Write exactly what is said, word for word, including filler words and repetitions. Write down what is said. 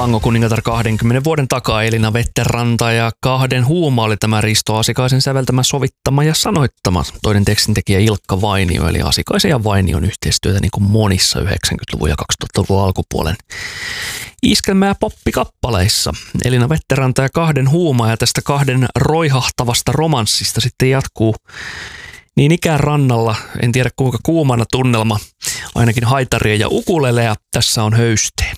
Tango kuningatar kaksikymmentä vuoden takaa Elina Vetteranta ja Kahden huuma oli tämä Risto Asikaisen säveltämä, sovittama ja sanoittama. Toinen tekstintekijä Ilkka Vainio, eli Asikaisen ja Vainion yhteistyötä niin kuin monissa yhdeksänkymmentäluvun ja kaksituhattaluvun alkupuolen iskelmä- ja poppikappaleissa. Elina Vetteranta ja Kahden huuma, ja tästä Kahden roihahtavasta romanssista sitten jatkuu niin ikään rannalla, en tiedä kuinka kuumana tunnelma, ainakin haitaria ja ukuleleja, tässä on höysteen.